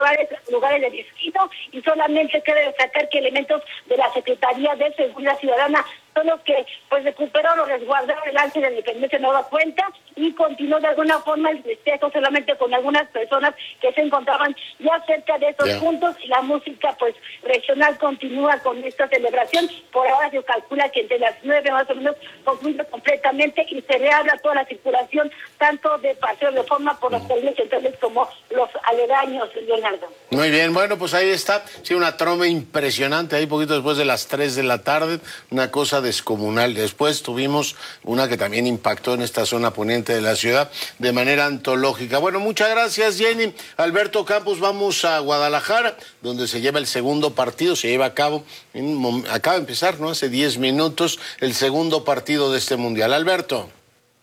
lugares de destino, y solamente quiere destacar que elementos de la Secretaría de Seguridad Ciudadana son los que pues recuperaron o resguardaron el Ángel de la Independencia Nueva Cuenta, y continuó de alguna forma el festejo solamente con algunas personas que se encontraban ya cerca de estos puntos, y la música pues regional continúa con esta celebración. Por ahora se calcula que entre las 9 más o menos concluye completamente y se reabra toda la circulación, tanto de Paseo de Reforma por los caminos centrales como los aledaños, Leonardo. Muy bien, bueno, pues ahí está, sí, una troma impresionante, ahí poquito después de las 3 de la tarde, una cosa descomunal. Después tuvimos una que también impactó en esta zona poniente de la ciudad de manera antológica. Bueno, muchas gracias, Jenny. Alberto Campos, vamos a Guadalajara, donde se lleva el segundo partido, se lleva a cabo, acaba de empezar, ¿no? Hace 10 minutos, el segundo partido de este Mundial. Alberto.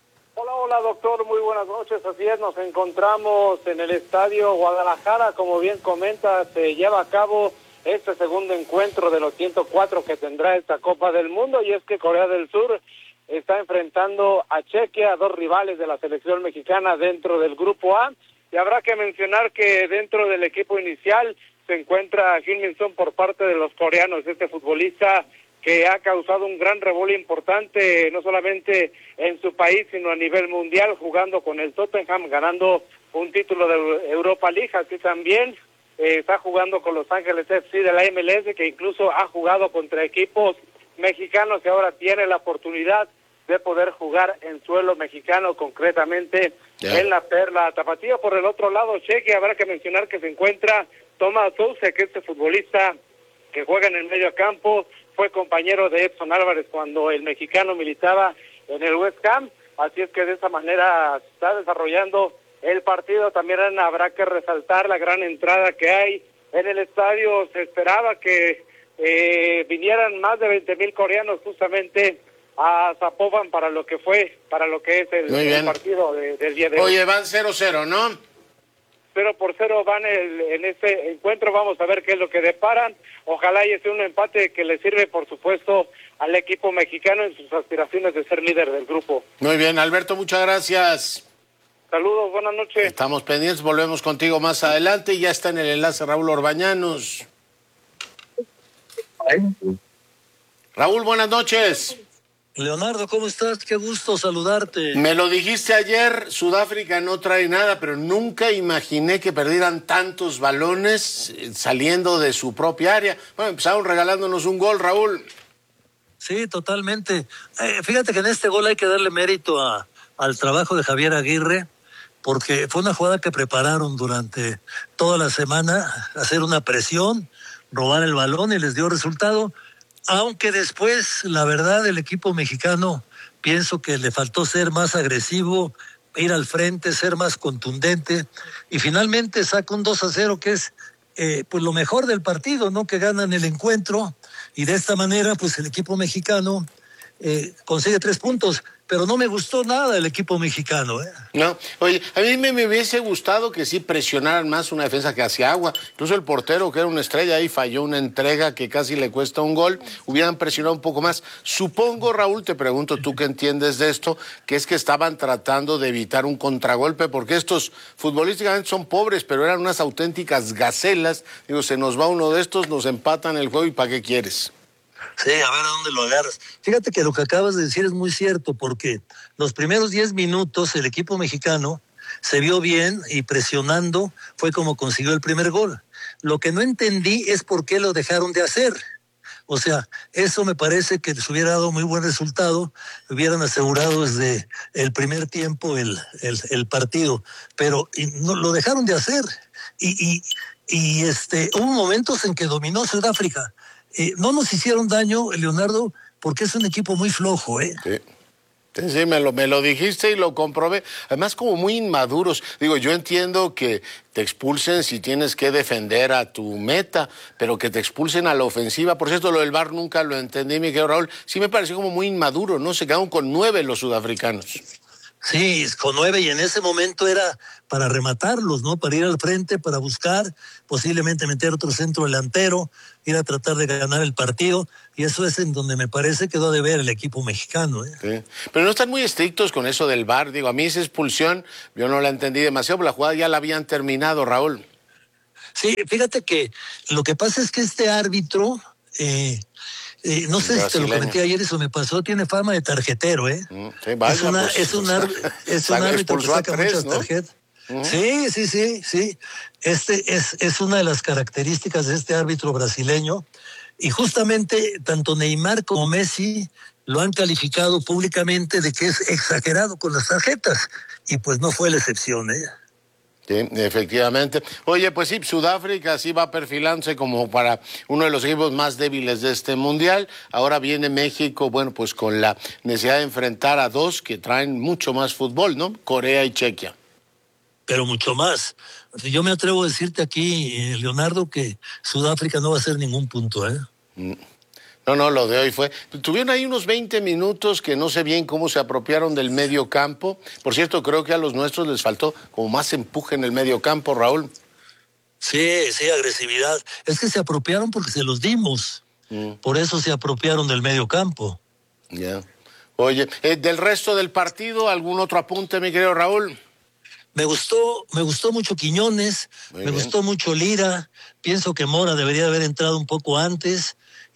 Hola, doctor, muy buenas noches. Así es, nos encontramos en el Estadio Guadalajara. Como bien comenta, se lleva a cabo este segundo encuentro de los 104 que tendrá esta Copa del Mundo, y es que Corea del Sur está enfrentando a Chequia, dos rivales de la selección mexicana dentro del Grupo A, y habrá que mencionar que dentro del equipo inicial se encuentra Kim-min-son por parte de los coreanos, este futbolista que ha causado un gran revuelo importante, no solamente en su país, sino a nivel mundial, jugando con el Tottenham, ganando un título de Europa League, así también está jugando con Los Ángeles FC de la MLS, que incluso ha jugado contra equipos mexicanos y ahora tiene la oportunidad de poder jugar en suelo mexicano, concretamente en la Perla Tapatía. Por el otro lado, Chequia, habrá que mencionar que se encuentra Tomás Sousa, que este futbolista que juega en el medio campo, fue compañero de Edson Álvarez cuando el mexicano militaba en el West Ham, así es que de esa manera se está desarrollando el partido. También habrá que resaltar la gran entrada que hay en el estadio. Se esperaba que vinieran más de 20,000 coreanos justamente a Zapopan para lo que es el partido del día de hoy. Oye, van 0-0, ¿no? 0-0 van en este encuentro. Vamos a ver qué es lo que deparan. Ojalá y sea un empate que le sirve, por supuesto, al equipo mexicano en sus aspiraciones de ser líder del grupo. Muy bien, Alberto, muchas gracias. Saludos, buenas noches. Estamos pendientes, volvemos contigo más adelante, y ya está en el enlace Raúl Orbañanos. Raúl, buenas noches. Leonardo, ¿cómo estás? Qué gusto saludarte. Me lo dijiste ayer, Sudáfrica no trae nada, pero nunca imaginé que perdieran tantos balones saliendo de su propia área. Bueno, empezaron regalándonos un gol, Raúl. Sí, totalmente. Fíjate que en este gol hay que darle mérito al trabajo de Javier Aguirre, porque fue una jugada que prepararon durante toda la semana, hacer una presión, robar el balón, y les dio resultado. Aunque después, la verdad, el equipo mexicano, pienso que le faltó ser más agresivo, ir al frente, ser más contundente, y finalmente saca un 2-0, que es pues lo mejor del partido, ¿no? Que ganan el encuentro, y de esta manera, pues el equipo mexicano consigue 3 puntos. Pero no me gustó nada el equipo mexicano, ¿eh? No, oye, a mí me hubiese gustado que sí presionaran más una defensa que hacía agua. Incluso el portero, que era una estrella, ahí falló una entrega que casi le cuesta un gol. Hubieran presionado un poco más. Supongo, Raúl, te pregunto, tú que entiendes de esto, que es que estaban tratando de evitar un contragolpe, porque estos futbolísticamente son pobres, pero eran unas auténticas gacelas. Digo, se nos va uno de estos, nos empatan el juego, ¿y para qué quieres? Sí, a ver a dónde lo agarras. Fíjate que lo que acabas de decir es muy cierto, porque los primeros 10 minutos el equipo mexicano se vio bien y presionando fue como consiguió el primer gol. Lo que no entendí es por qué lo dejaron de hacer. O sea, eso me parece que les hubiera dado muy buen resultado, hubieran asegurado desde el primer tiempo el partido, pero no lo dejaron de hacer. Y hubo momentos en que dominó Sudáfrica. No nos hicieron daño, Leonardo, porque es un equipo muy flojo, ¿eh? Sí, me lo dijiste y lo comprobé. Además, como muy inmaduros. Digo, yo entiendo que te expulsen si tienes que defender a tu meta, pero que te expulsen a la ofensiva. Por cierto, lo del VAR nunca lo entendí, mi querido Raúl. Sí me pareció como muy inmaduro, ¿no? Se quedaron con 9 los sudafricanos. Sí, con 9, y en ese momento era para rematarlos, ¿no? Para ir al frente, para buscar, posiblemente meter otro centro delantero, ir a tratar de ganar el partido, y eso es en donde me parece quedó de ver el equipo mexicano, ¿eh? Sí. Pero no están muy estrictos con eso del VAR. Digo, a mí esa expulsión, yo no la entendí demasiado, pero la jugada ya la habían terminado, Raúl. Sí, fíjate que lo que pasa es que este árbitro, no sé si te lo comenté ayer, eso me pasó, tiene fama de tarjetero, ¿eh? Sí, vaya, es un árbitro que saca muchas tarjetas. Sí. Es una de las características de este árbitro brasileño. Y justamente tanto Neymar como Messi lo han calificado públicamente de que es exagerado con las tarjetas. Y pues no fue la excepción, ¿eh? Sí, efectivamente. Oye, pues sí, Sudáfrica sí va perfilándose como para uno de los equipos más débiles de este mundial. Ahora viene México, bueno, pues con la necesidad de enfrentar a dos que traen mucho más fútbol, ¿no? Corea y Chequia. Pero mucho más. Yo me atrevo a decirte aquí, Leonardo, que Sudáfrica no va a hacer ningún punto, ¿eh? No, lo de hoy fue... Tuvieron ahí unos 20 minutos que no sé bien cómo se apropiaron del medio campo. Por cierto, creo que a los nuestros les faltó como más empuje en el medio campo, Raúl. Sí, agresividad. Es que se apropiaron porque se los dimos. Por eso se apropiaron del medio campo. Ya. Oye, del resto del partido, ¿algún otro apunte, mi querido Raúl? Me gustó mucho Quiñones, me gustó mucho Lira, pienso que Mora debería haber entrado un poco antes,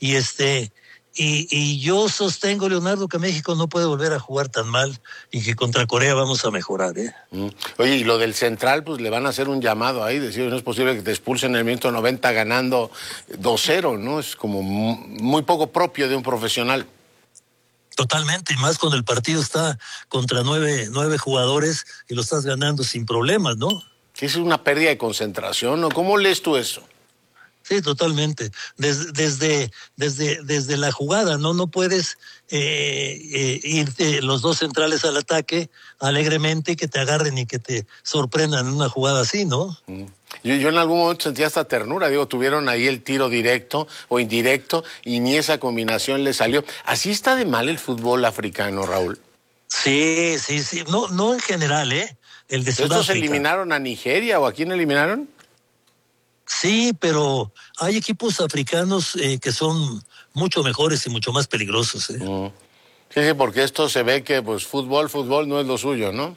y yo sostengo, Leonardo, que México no puede volver a jugar tan mal y que contra Corea vamos a mejorar, ¿eh? Oye, y lo del central, pues le van a hacer un llamado ahí, decir, no es posible que te expulsen en el minuto 90 ganando 2-0, ¿no? Es como muy poco propio de un profesional. Totalmente, y más cuando el partido está contra nueve jugadores y lo estás ganando sin problemas, ¿no? Sí, es una pérdida de concentración, ¿no? ¿Cómo lees tú eso? Sí, totalmente. Desde la jugada, no puedes irte los dos centrales al ataque alegremente y que te agarren y que te sorprendan en una jugada así, ¿no? Yo en algún momento sentía hasta ternura, tuvieron ahí el tiro directo o indirecto y ni esa combinación le salió. ¿Así está de mal el fútbol africano, Raúl? Sí. No en general, el de Sudáfrica. ¿Estos eliminaron a Nigeria o a quién eliminaron? Sí, pero hay equipos africanos que son mucho mejores y mucho más peligrosos, ¿eh? Sí, porque esto se ve que pues fútbol no es lo suyo, ¿no?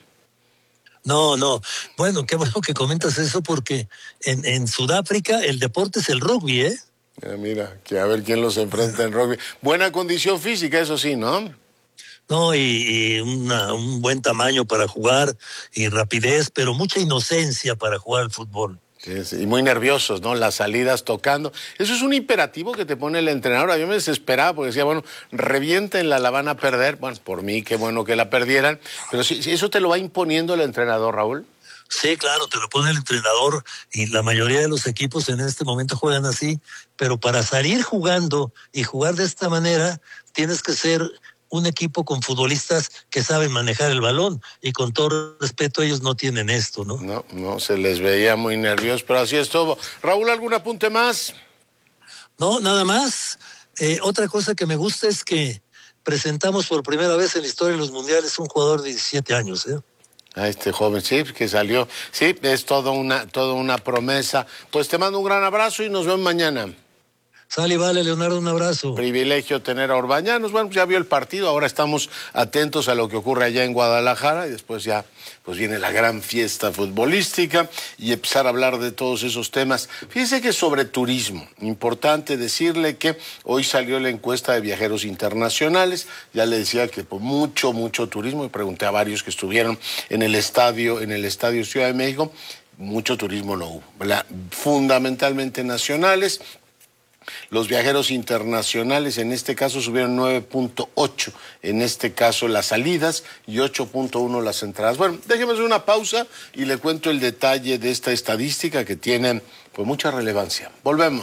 No. Bueno, qué bueno que comentas eso porque en Sudáfrica el deporte es el rugby, ¿eh? Mira, que a ver quién los enfrenta en rugby. Buena condición física, eso sí, ¿no? No, y un buen tamaño para jugar y rapidez, pero mucha inocencia para jugar al fútbol. Sí, y muy nerviosos, ¿no? Las salidas tocando. Eso es un imperativo que te pone el entrenador. Yo me desesperaba porque decía, bueno, reviéntenla, la van a perder. Bueno, por mí, qué bueno que la perdieran. Pero si eso te lo va imponiendo el entrenador, Raúl. Sí, claro, te lo pone el entrenador y la mayoría de los equipos en este momento juegan así. Pero para salir jugando y jugar de esta manera, tienes que ser un equipo con futbolistas que saben manejar el balón y con todo respeto ellos no tienen esto, ¿no? No, se les veía muy nerviosos, pero así es todo. Raúl, ¿algún apunte más? No, nada más. Otra cosa que me gusta es que presentamos por primera vez en la historia de los mundiales un jugador de 17 años, ¿eh? A este joven, sí, que salió. Sí, es toda una promesa. Pues te mando un gran abrazo y nos vemos mañana. Sale y vale, Leonardo, un abrazo. Privilegio tener a Orbañanos. Bueno, pues ya vio el partido, ahora estamos atentos a lo que ocurre allá en Guadalajara y después ya pues viene la gran fiesta futbolística y empezar a hablar de todos esos temas. Fíjese que sobre turismo, importante decirle que hoy salió la encuesta de viajeros internacionales, ya le decía que pues, mucho turismo, y pregunté a varios que estuvieron en el estadio Ciudad de México, mucho turismo no hubo, ¿verdad? Fundamentalmente nacionales. Los viajeros internacionales en este caso subieron 9.8, en este caso las salidas y 8.1 las entradas. Bueno, déjeme hacer una pausa y le cuento el detalle de esta estadística que tiene pues mucha relevancia. Volvemos.